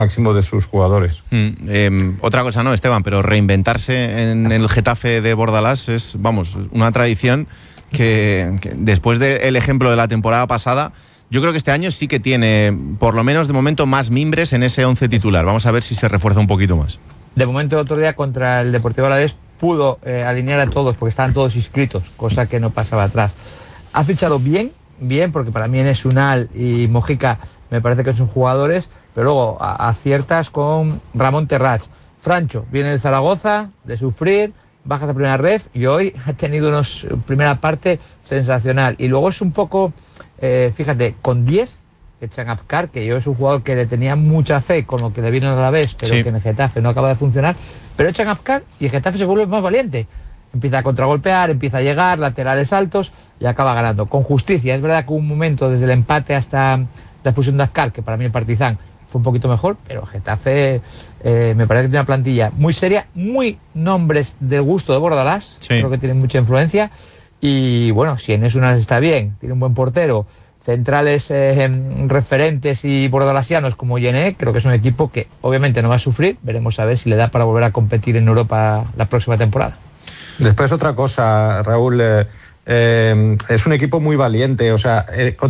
máximo de sus jugadores. Otra cosa no, Esteban, pero reinventarse en el Getafe de Bordalás es, vamos, una tradición que después del ejemplo de la temporada pasada, yo creo que este año sí que tiene, por lo menos de momento, más mimbres en ese 11 titular. Vamos a ver si se refuerza un poquito más. De momento, el otro día contra el Deportivo Alavés pudo alinear a todos porque estaban todos inscritos, cosa que no pasaba atrás. Ha fichado bien, porque para mí Enes Unal y Mojica me parece que son jugadores, pero luego aciertas con Ramón Terrats. Francho viene del Zaragoza, de sufrir, bajas a primera red y hoy ha tenido una primera parte sensacional. Y luego es un poco, fíjate, con 10, Echan Apcar, que yo es un jugador que le tenía mucha fe con lo que le vino a la vez, pero sí, que en el Getafe no acaba de funcionar. Pero Echan Apcar y el Getafe se vuelve más valiente. Empieza a contragolpear, empieza a llegar, laterales altos y acaba ganando. Con justicia, es verdad que hubo un momento desde el empate hasta la expulsión de Apcar, que para mí el Partizan fue un poquito mejor, pero Getafe me parece que tiene una plantilla muy seria, muy nombres del gusto de Bordalás, sí, creo que tienen mucha influencia. Y bueno, si Enes Unal está bien, tiene un buen portero, centrales referentes y bordalasianos como Yené, creo que es un equipo que obviamente no va a sufrir. Veremos a ver si le da para volver a competir en Europa la próxima temporada. Después otra cosa, Raúl, es un equipo muy valiente, o sea,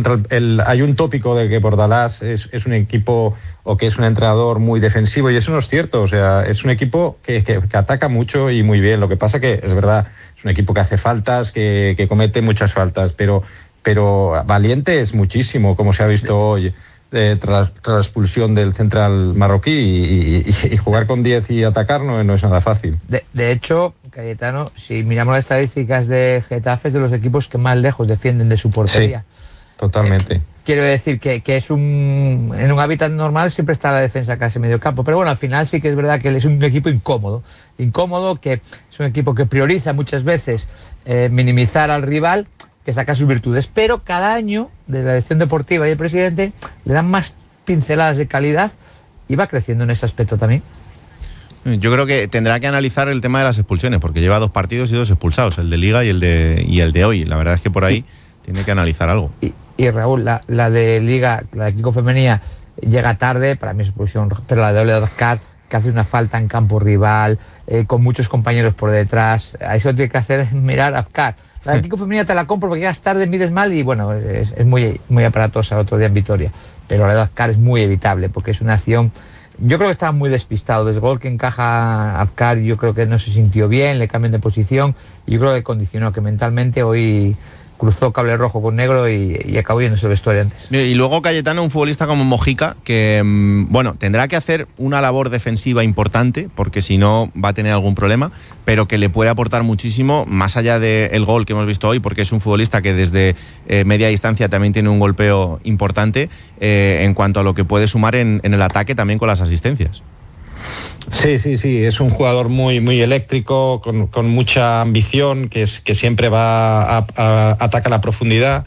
hay un tópico de que Bordalás es un equipo o que es un entrenador muy defensivo y eso no es cierto, o sea, es un equipo que ataca mucho y muy bien. Lo que pasa que es verdad, es un equipo que hace faltas, que comete muchas faltas, pero valiente es muchísimo, como se ha visto hoy. Tras la expulsión del central marroquí y jugar con 10 y atacar no es nada fácil. De hecho, Cayetano, si miramos las estadísticas de Getafe, es de los equipos que más lejos defienden de su portería. Sí, totalmente. Quiero decir que es en un hábitat normal siempre está la defensa casi medio campo, pero bueno, al final sí que es verdad que es un equipo incómodo, que es un equipo que prioriza muchas veces minimizar al rival, que saca sus virtudes, pero cada año de la dirección deportiva y el presidente le dan más pinceladas de calidad y va creciendo en ese aspecto también. Yo creo que tendrá que analizar el tema de las expulsiones, porque lleva 2 partidos y 2 expulsados, el de Liga y el de hoy. La verdad es que por ahí tiene que analizar algo. Y Raúl, la de Liga, la de Kiko Femenía, llega tarde, para mí es expulsión, pero la de Oscar, que hace una falta en campo rival, con muchos compañeros por detrás, a eso tiene que hacer mirar a Apcar. La de Kiko Femenía te la compro porque llegas tarde, mides mal y bueno, es muy, muy aparatosa el otro día en Vitoria. Pero la de Apcar es muy evitable porque es una acción. Yo creo que estaba muy despistado. Desde el gol que encaja Apcar, yo creo que no se sintió bien, le cambian de posición y yo creo que condicionó que mentalmente hoy cruzó cable rojo con negro y acabó yéndose el vestuario antes. Y luego Cayetano, un futbolista como Mojica, que bueno, tendrá que hacer una labor defensiva importante, porque si no va a tener algún problema, pero que le puede aportar muchísimo, más allá del gol que hemos visto hoy, porque es un futbolista que desde media distancia también tiene un golpeo importante, en cuanto a lo que puede sumar en el ataque también con las asistencias. Sí, es un jugador muy, muy eléctrico, con mucha ambición, que siempre va a ataca la profundidad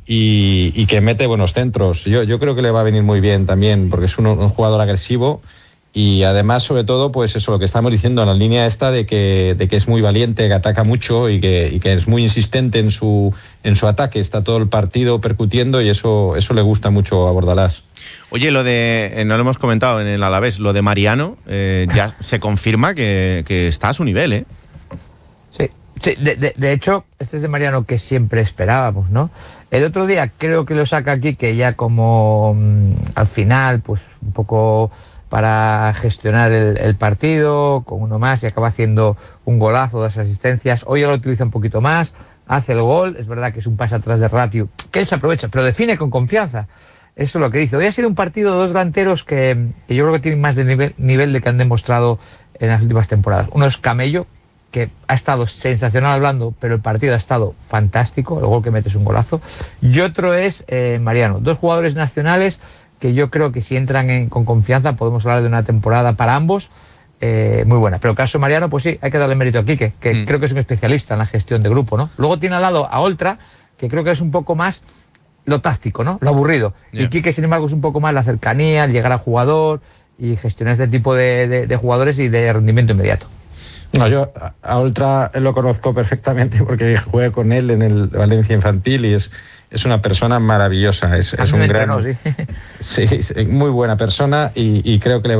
y que mete buenos centros. Yo creo que le va a venir muy bien también, porque es un jugador agresivo y además, sobre todo, pues eso, lo que estamos diciendo, en la línea esta de que es muy valiente, que ataca mucho y que es muy insistente en su ataque, está todo el partido percutiendo y eso le gusta mucho a Bordalás. Oye, lo de, no lo hemos comentado en el Alavés, lo de Mariano, ya se confirma que está a su nivel, ¿eh? Sí, de hecho, este es de Mariano que siempre esperábamos, ¿no? El otro día creo que lo saca aquí, que ya como al final, pues un poco para gestionar el partido, con uno más, y acaba haciendo un golazo, 2 asistencias. Hoy ya lo utiliza un poquito más, hace el gol, es verdad que es un pase atrás de Ratio, que él se aprovecha, pero define con confianza. Eso es lo que dice. Hoy ha sido un partido de 2 delanteros que yo creo que tienen más de nivel de que han demostrado en las últimas temporadas. Uno es Camello, que ha estado sensacional hablando, pero el partido ha estado fantástico, el gol que mete es un golazo. Y otro es Mariano. 2 jugadores nacionales que yo creo que si entran con confianza podemos hablar de una temporada para ambos muy buena. Pero el caso Mariano, pues sí, hay que darle mérito a Quique, que creo que es un especialista en la gestión de grupo, ¿no? Luego tiene al lado a Oltra, que creo que es un poco más lo táctico, ¿no? Lo aburrido. Yeah. Y Quique, sin embargo, es un poco más la cercanía, el llegar al jugador y gestionar este tipo de jugadores y de rendimiento inmediato. No, yo a Oltra lo conozco perfectamente porque jugué con él en el Valencia Infantil y es una persona maravillosa. Es un gran... Sí. Sí, muy buena persona y creo que le